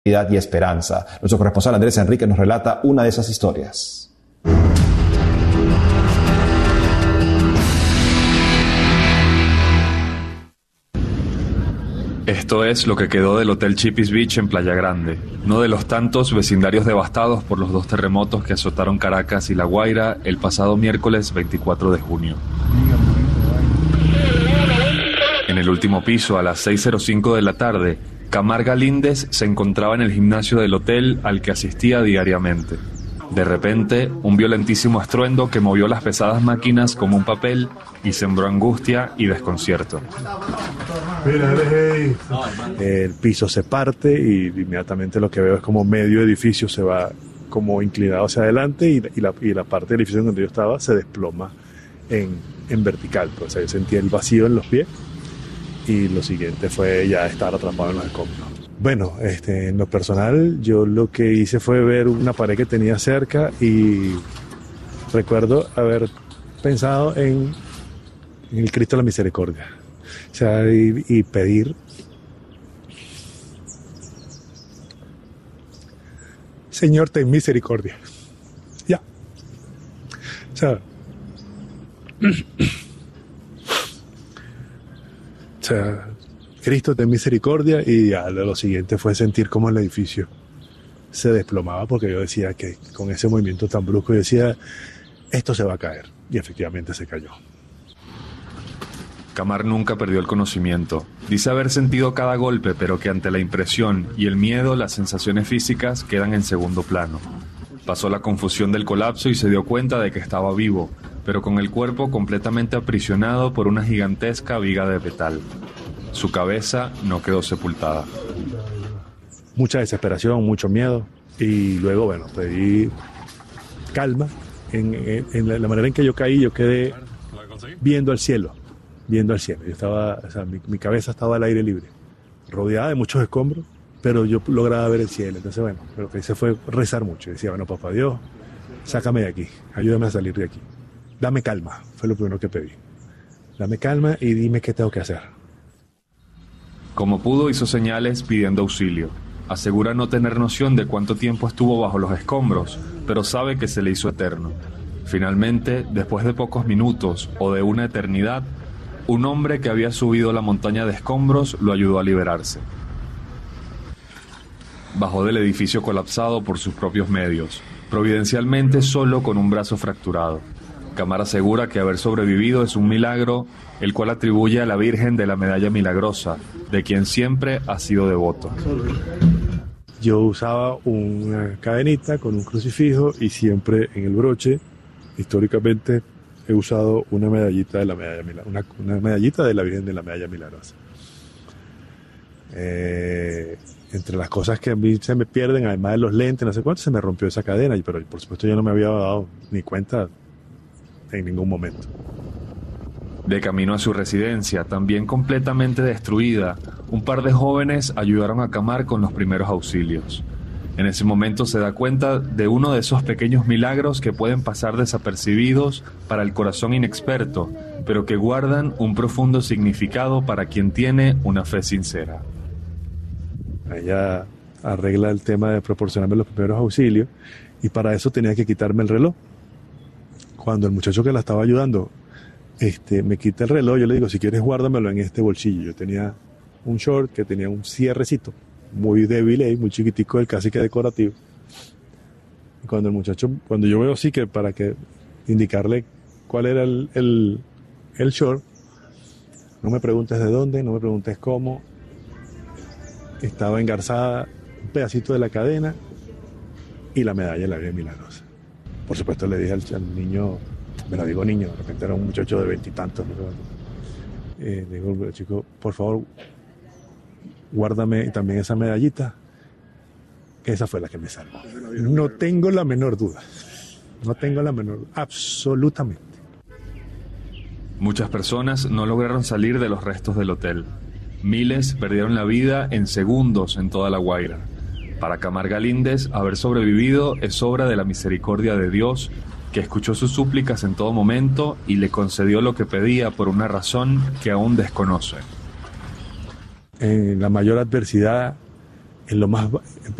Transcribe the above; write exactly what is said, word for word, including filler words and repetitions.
y esperanza. Nuestro corresponsal Andrés Enrique nos relata una de esas historias. Esto es lo que quedó del Hotel Chipis Beach en Playa Grande, uno de los tantos vecindarios devastados por los dos terremotos que azotaron Caracas y La Guaira el pasado miércoles veinticuatro de junio. En el último piso, a las seis cero cinco de la tarde, Camar Galíndez se encontraba en el gimnasio del hotel al que asistía diariamente. De repente, un violentísimo estruendo que movió las pesadas máquinas como un papel y sembró angustia y desconcierto. Mira, hey. El piso se parte y inmediatamente lo que veo es como medio edificio se va como inclinado hacia adelante y, y, la, y la parte del edificio donde yo estaba se desploma en, en vertical. Pues, o sea, yo sentía el vacío en los pies y lo siguiente fue ya estar atrapado en los escombros. Bueno, este, en lo personal, yo lo que hice fue ver una pared que tenía cerca y recuerdo haber pensado en, en el Cristo de la Misericordia. O sea, y, y pedir, Señor, ten misericordia. Ya. O sea, o sea, Cristo, ten misericordia, y ya lo siguiente fue sentir cómo el edificio se desplomaba, porque yo decía que con ese movimiento tan brusco, yo decía, esto se va a caer, y efectivamente se cayó. Camar nunca perdió el conocimiento. Dice haber sentido cada golpe, pero que ante la impresión y el miedo, las sensaciones físicas quedan en segundo plano. Pasó la confusión del colapso y se dio cuenta de que estaba vivo, pero con el cuerpo completamente aprisionado por una gigantesca viga de metal. Su cabeza no quedó sepultada. Mucha desesperación, mucho miedo, y luego, bueno, pedí calma. En, en, en la, la manera en que yo caí, yo quedé viendo al cielo, viendo al cielo. Yo estaba, o sea, mi, mi cabeza estaba al aire libre, rodeada de muchos escombros, pero yo lograba ver el cielo. Entonces, bueno, lo que hice fue rezar mucho. Y decía, bueno, papá Dios, sácame de aquí, ayúdame a salir de aquí. Dame calma, fue lo primero que pedí. Dame calma y dime qué tengo que hacer. Como pudo, hizo señales pidiendo auxilio. Asegura no tener noción de cuánto tiempo estuvo bajo los escombros, pero sabe que se le hizo eterno. Finalmente, después de pocos minutos o de una eternidad, un hombre que había subido la montaña de escombros lo ayudó a liberarse. Bajó del edificio colapsado por sus propios medios, providencialmente solo con un brazo fracturado. Camar asegura que haber sobrevivido es un milagro, el cual atribuye a la Virgen de la Medalla Milagrosa, de quien siempre ha sido devoto. Yo usaba una cadenita con un crucifijo y siempre en el broche, históricamente, he usado una medallita de la Medalla Milagrosa, una, una medallita de la Virgen de la Medalla Milagrosa. Eh, entre las cosas que a mí se me pierden, además de los lentes, no sé cuánto, se me rompió esa cadena, pero por supuesto yo no me había dado ni cuenta en ningún momento. De camino a su residencia, también completamente destruida, un par de jóvenes ayudaron a Camar con los primeros auxilios. En ese momento se da cuenta de uno de esos pequeños milagros que pueden pasar desapercibidos para el corazón inexperto, pero que guardan un profundo significado para quien tiene una fe sincera. Ella arregla el tema de proporcionarme los primeros auxilios y para eso tenía que quitarme el reloj. Cuando el muchacho que la estaba ayudando este, me quita el reloj, yo le digo, si quieres guárdamelo en este bolsillo. Yo tenía un short que tenía un cierrecito muy débil y muy chiquitico, el casi que decorativo. Y cuando el muchacho, cuando yo veo así que para que indicarle cuál era el, el, el short, no me preguntes de dónde, no me preguntes cómo, estaba engarzada un pedacito de la cadena y la medalla de la Virgen Milagrosa. Por supuesto le dije al, al niño, me lo digo niño, de repente era un muchacho de veintitantos, ¿no? eh, le digo, chico, por favor, guárdame también esa medallita, que esa fue la que me salvó. No tengo la menor duda, no tengo la menor, absolutamente. Muchas personas no lograron salir de los restos del hotel. Miles perdieron la vida en segundos en toda La Guaira. Para Camar Galíndez, haber sobrevivido es obra de la misericordia de Dios, que escuchó sus súplicas en todo momento y le concedió lo que pedía por una razón que aún desconoce. En la mayor adversidad en lo más